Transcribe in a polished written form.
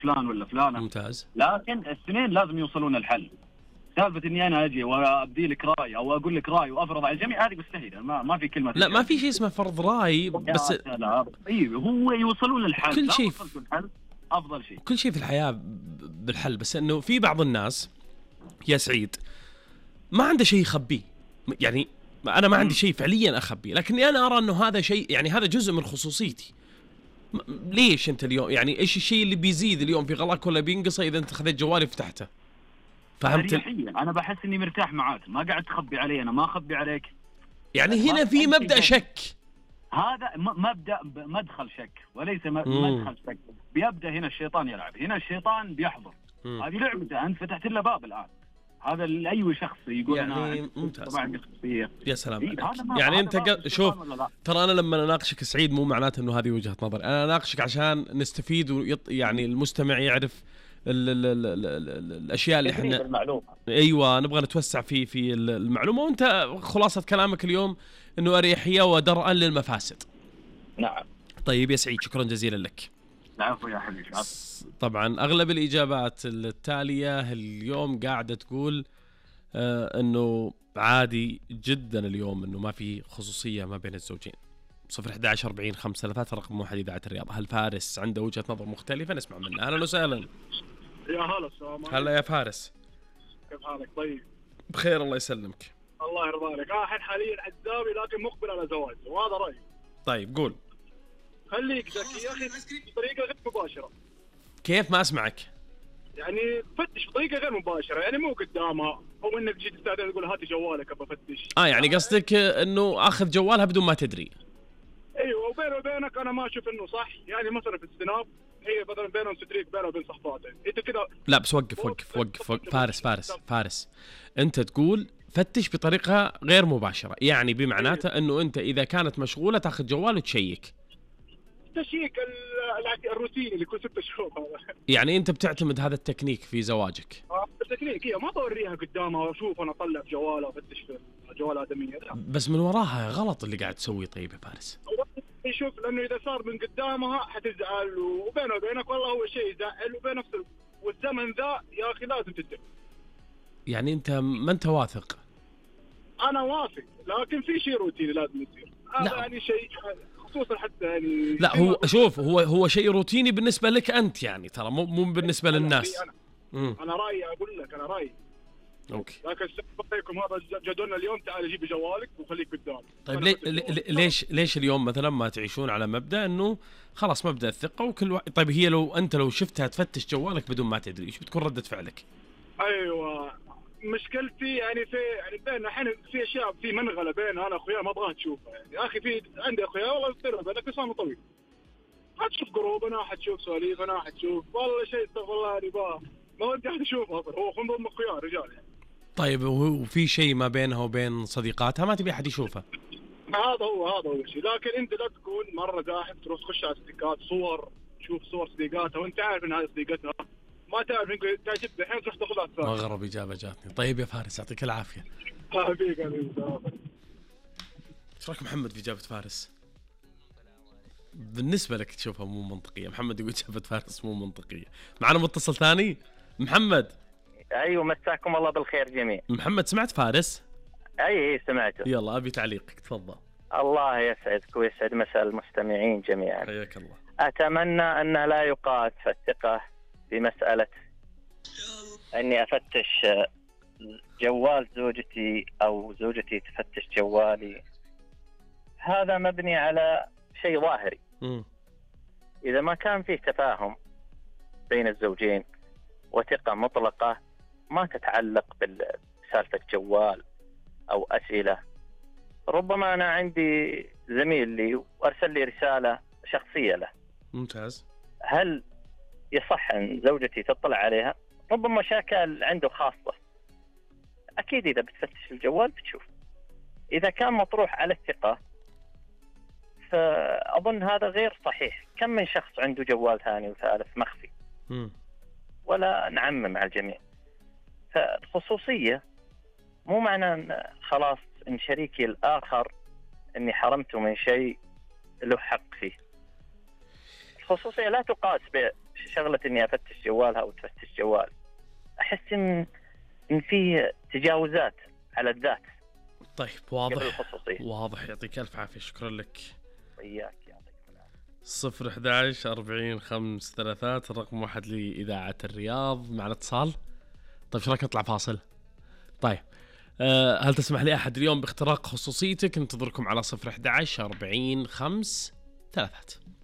فلان ولا فلانة. ممتاز. لكن الاثنين لازم يوصلون الحل. سالفة إني أنا أجي وأبدي لك رأي أو أقول لك رأي وأفرض على الجميع، هذه مستحيلة. ما في كلمة. لا ما في شيء اسمه فرض رأي، بس أيوه هو يوصلون الحل. كل شيء الحل أفضل شيء. كل شيء في الحياة بالحل، بس إنه في بعض الناس يا سعيد ما عنده شيء يخبيه. يعني أنا ما عندي شيء فعليا أخبيه، لكني أنا أرى إنه هذا شيء، يعني هذا جزء من خصوصيتي. ليش أنت اليوم يعني إيش الشيء اللي بيزيد اليوم في غلاك ولا بينقص إذا أنت خذيت جوالي وفتحته؟ فهمت؟ أنا بحس إني مرتاح معاك، ما قاعد تخبي علي، أنا ما أخبي عليك. يعني هنا في مبدأ شك. هذا مبدأ مدخل شك وليس مدخل شك. بيبدأ هنا الشيطان يلعب، هنا الشيطان بيحضر. هذه لعبته، أنت فتحت له باب الآن. هذا لأي شخص يقول يعني أنا ممتاز. شخصية. يا سلام. يعني أنت شوف، ترى أنا لما أناقشك سعيد مو معناته إنه هذه وجهة نظر، أنا أناقشك عشان نستفيد يعني المستمع يعرف الأشياء اللي إحنا أيوة نبغى نتوسع في المعلومة. وأنت خلاصة كلامك اليوم إنه أريحية ودرءا للمفاسد. نعم. طيب يا سعيد شكرا جزيلا لك. العفو يا حبيبي. طبعا أغلب الإجابات التالية اليوم قاعدة تقول إنه عادي جدا اليوم إنه ما في خصوصية ما بين الزوجين. 011-40-533 رقم موحد إذاعة الرياض. هل فارس عنده وجهة نظر مختلفة؟ نسمع منه. أهلا وسهلا. يا هلا. السلام عليكم. هلا يا فارس، كيف حالك؟ طيب بخير الله يسلمك. الله يرضى عليك. الحين حاليا عزابي لكن مقبل على زواج، وهذا رأيي. طيب قول. خليك ذكي يا أخي بطريقة غير مباشرة. كيف؟ ما أسمعك. يعني فتش بطريقة غير مباشرة، يعني مو قدامها أو إنك تجي تستعدل تقول هاتي جوالك أبى أفتش. يعني قصدك إنه أخذ جوالها بدون ما تدري. أيوة، وبينه وبينك أنا ما أشوف إنه صح. يعني مثلا في السناب هي مثلا بينهم ستريك بينه وبين صحباته، أنت كذا. لا بس وقف. فارس أنت تقول فتش بطريقة غير مباشرة، يعني بمعناته أنه أنت إذا كانت مشغولة تأخذ جوال وتشيك. تشيك الروتيني اللي كل 6 شهور هذا. يعني أنت بتعتمد هذا التكنيك في زواجك؟ التكنيك هي ما بوريها قدامها وأشوف أنا أطلع جوالها وأفتش في جوال آدمية. بس من وراها غلط اللي قاعد تسويه. طيب يا فارس يشوف، لأنه إذا صار من قدامها حتزعل، وبينه وبينك والله هو شيء يزعل، وبين والزمن ذا يا أخي لازم تتفق. يعني أنت ما أنت واثق؟ أنا واثق، لكن في شيء روتيني لازم يصير. هذا يعني شيء خصوصا حتى يعني. لا هو شوف، هو شيء روتيني بالنسبة لك أنت، يعني ترى مو بالنسبة للناس. أنا رأيي أقول لك، أنا رأيي. أوكي. لكن عليكم هذا جدولنا اليوم، تعال جيب جوالك وخليك قدام. طيب ليش اليوم مثلا ما تعيشون على مبدأ إنه خلاص مبدأ الثقة وكل واحد. طيب هي لو شفتها تفتش جوالك بدون ما تدري، إيش بتكون ردة فعلك؟ أيوة مشكلتي يعني بين الحين في أشياء في منغلة بين أنا أخويا ما أبغاها تشوفها. يعني يا أخي في عندي أخويا والله يصير بينك لسانه طويل، حتشوف جروبنا، حتشوف سواليفنا، حتشوف والله شيء استغفر الله يعني ما ودي أحد يشوفه أصلا. هو خنبم أخويا رجال يعني. طيب وفي شيء ما بينها وبين صديقاتها ما تبي أحد يشوفه؟ هذا هو الشيء. لكن أنت لا تكون مرة زاحف تروح تخش على صديقات صور، تشوف صور صديقاتها وأنت عارف إن هذه صديقتها، ما تعرف إنك تعجب الحين تروح تاخذها الثاني. أغرب إجابة جاتني. طيب يا فارس يعطيك العافية. حبيبي ايش رايك محمد في إجابة فارس؟ بالنسبة لك تشوفها مو منطقية. محمد يقول إجابة فارس مو منطقية. معنا متصل ثاني. محمد. أيوة مساكم الله بالخير جميع. محمد سمعت فارس؟ أي سمعته. يلا أبي تعليقك تفضل. الله يسعدك ويسعد مساء المستمعين جميعا. حياك الله. أتمنى أن لا يقاس الثقة في مسألة أني أفتش جوال زوجتي أو زوجتي تفتش جوالي. هذا مبني على شيء ظاهري. إذا ما كان فيه تفاهم بين الزوجين وثقة مطلقة ما تتعلق بسالفة جوال أو أسئلة. ربما أنا عندي زميل لي وأرسل لي رسالة شخصية له. ممتاز. هل يصح أن زوجتي تطلع عليها؟ ربما مشاكل عنده خاصة. أكيد إذا بتفتش الجوال بتشوف. إذا كان مطروح على الثقة فأظن هذا غير صحيح. كم من شخص عنده جوال ثاني وثالث مخفي؟ ولا نعمم على الجميع. فالخصوصية مو معنى أن خلاص إن شريكي الآخر إني حرمته من شيء له حق فيه. الخصوصية لا تقاس شغلة إني أفتش جوالها أو تفتش جوال، أحس إن فيه تجاوزات على الذات. طيب واضح، يعطيك ألف عافية، شكرا لك. وإياك، يعطيك العافية. 011 40 533 الرقم 1 لإذاعة الرياض. معنا اتصال. طيب شو رأيك نطلع فاصل؟ طيب هل تسمح لي أحد اليوم باختراق خصوصيتك؟ انتظركم على 011 40 533.